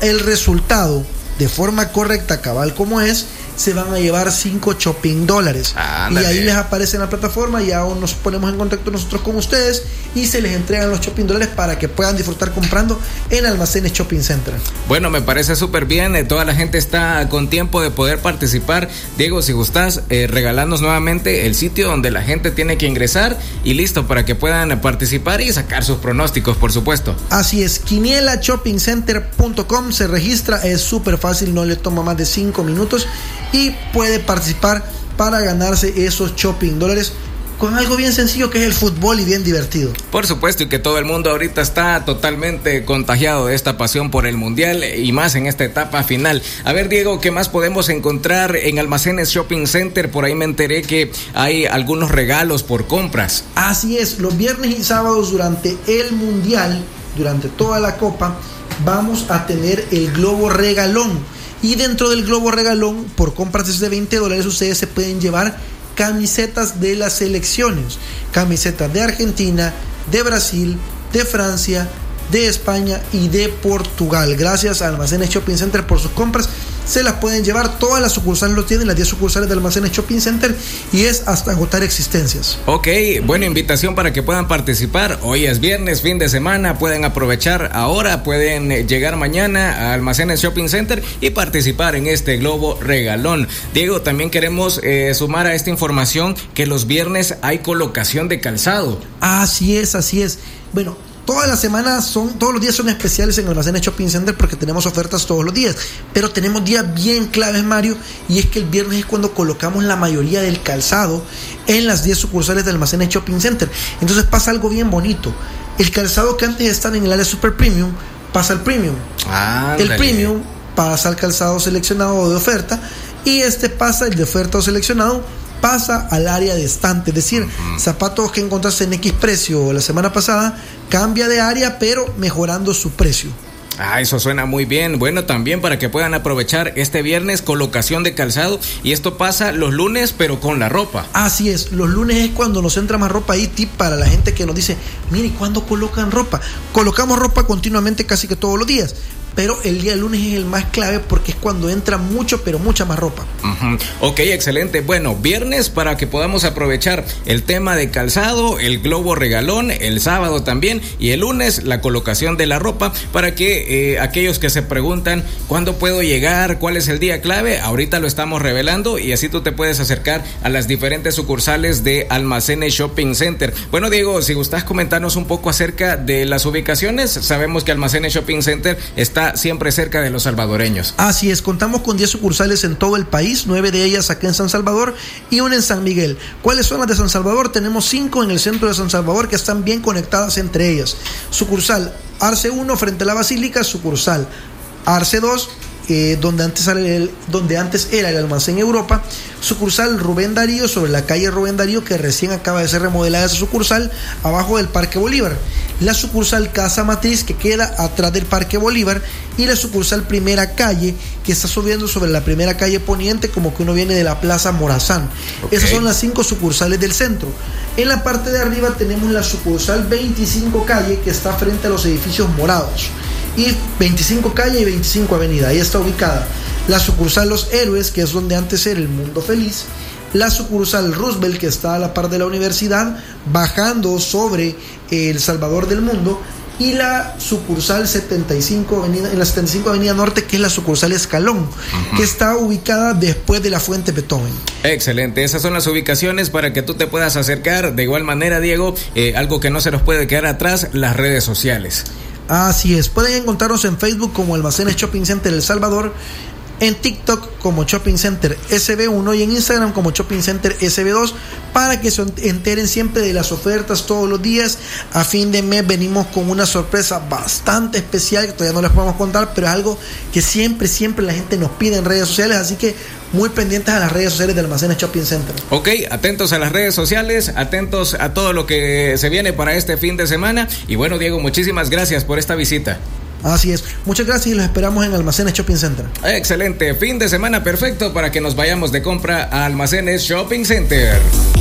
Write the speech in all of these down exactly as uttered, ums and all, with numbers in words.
el resultado de forma correcta, cabal como es, se van a llevar cinco shopping dólares. Ah, y ahí les aparece en la plataforma, y aún nos ponemos en contacto nosotros con ustedes y se les entregan los shopping dólares para que puedan disfrutar comprando en Almacenes Shopping Center. Bueno, me parece súper bien. Eh, toda la gente está con tiempo de poder participar. Diego, si gustas, eh, regalarnos nuevamente el sitio donde la gente tiene que ingresar y listo para que puedan participar y sacar sus pronósticos, por supuesto. Así es, quiniela shopping center punto com, se registra, es súper fácil, no le toma más de cinco minutos y puede participar para ganarse esos shopping dólares con algo bien sencillo que es el fútbol y bien divertido. Por supuesto, y que todo el mundo ahorita está totalmente contagiado de esta pasión por el mundial y más en esta etapa final. A ver, Diego, ¿qué más podemos encontrar en Almacenes Shopping Center? Por ahí me enteré que hay algunos regalos por compras. Así es, los viernes y sábados durante el mundial, durante toda la copa, vamos a tener el globo regalón. Y dentro del globo regalón, por compras desde veinte dólares, ustedes se pueden llevar camisetas de las selecciones. Camisetas de Argentina, de Brasil, de Francia, de España y de Portugal. Gracias a Almacenes Shopping Center por sus compras. Se las pueden llevar, todas las sucursales lo tienen, las diez sucursales de Almacenes Shopping Center, y es hasta agotar existencias. Ok, buena invitación para que puedan participar. Hoy es viernes, fin de semana, pueden aprovechar ahora, pueden llegar mañana a Almacenes Shopping Center y participar en este globo regalón. Diego, también queremos eh, sumar a esta información que los viernes hay colocación de calzado. Así es, así es. Bueno, todas las semanas son, todos los días son especiales en Almacenes Shopping Center porque tenemos ofertas todos los días, pero tenemos días bien claves, Mario, y es que el viernes es cuando colocamos la mayoría del calzado en las diez sucursales de Almacenes Shopping Center. Entonces pasa algo bien bonito. El calzado que antes estaba en el área super premium pasa al premium. Ah, el premium pasa al calzado seleccionado de oferta, y este pasa, el de oferta o seleccionado pasa al área de estante, es decir, uh-huh. zapatos que encontraste en X precio la semana pasada, cambia de área pero mejorando su precio. Ah, eso suena muy bien. Bueno, también para que puedan aprovechar este viernes, colocación de calzado, y esto pasa los lunes pero con la ropa. Así es, los lunes es cuando nos entra más ropa. Ahí tip para la gente que nos dice, mire, ¿cuándo colocan ropa? Colocamos ropa continuamente casi que todos los días, pero el día lunes es el más clave porque es cuando entra mucho, pero mucha más ropa. Uh-huh. Ok, excelente. Bueno, viernes para que podamos aprovechar el tema de calzado, el globo regalón, el sábado también, y el lunes la colocación de la ropa para que eh, aquellos que se preguntan ¿cuándo puedo llegar? ¿Cuál es el día clave? Ahorita lo estamos revelando y así tú te puedes acercar a las diferentes sucursales de Almacenes Shopping Center. Bueno, Diego, si gustas comentarnos un poco acerca de las ubicaciones. Sabemos que Almacenes Shopping Center está siempre cerca de los salvadoreños. Así es, contamos con diez sucursales en todo el país, nueve de ellas acá en San Salvador y una en San Miguel. ¿Cuáles son las de San Salvador? Tenemos cinco en el centro de San Salvador que están bien conectadas entre ellas. Sucursal Arce uno frente a la Basílica, sucursal Arce dos, eh, donde, antes era el, donde antes era el almacén Europa, sucursal Rubén Darío sobre la calle Rubén Darío, que recién acaba de ser remodelada esa sucursal, abajo del Parque Bolívar. La sucursal Casa Matriz, que queda atrás del Parque Bolívar, y la sucursal Primera Calle, que está subiendo sobre la Primera Calle Poniente, como que uno viene de la Plaza Morazán. Okay. Esas son las cinco sucursales del centro. En la parte de arriba tenemos la sucursal veinticinco Calle, que está frente a los edificios morados, y veinticinco Calle y veinticinco Avenida, ahí está ubicada. La sucursal Los Héroes, que es donde antes era el Mundo Feliz. La sucursal Roosevelt, que está a la par de la universidad, bajando sobre El Salvador del Mundo, y la sucursal setenta y cinco Avenida, en la setenta y cinco Avenida Norte, que es la sucursal Escalón, uh-huh. que está ubicada después de la Fuente Beethoven. Excelente, esas son las ubicaciones para que tú te puedas acercar. De igual manera, Diego, eh, algo que no se nos puede quedar atrás, las redes sociales. Así es, pueden encontrarnos en Facebook como Almacenes Shopping Center El Salvador, en TikTok como Shopping Center S B uno y en Instagram como Shopping Center S B dos, para que se enteren siempre de las ofertas todos los días. A fin de mes venimos con una sorpresa bastante especial que todavía no les podemos contar, pero es algo que siempre, siempre la gente nos pide en redes sociales, así que muy pendientes a las redes sociales de Almacenes Shopping Center. Ok, atentos a las redes sociales, atentos a todo lo que se viene para este fin de semana. Y bueno, Diego, muchísimas gracias por esta visita. Así es, muchas gracias y los esperamos en Almacenes Shopping Center. Excelente, fin de semana perfecto para que nos vayamos de compra a Almacenes Shopping Center.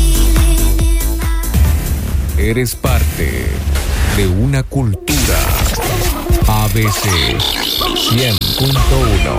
Eres parte de una cultura A B C. Siempre punto uno.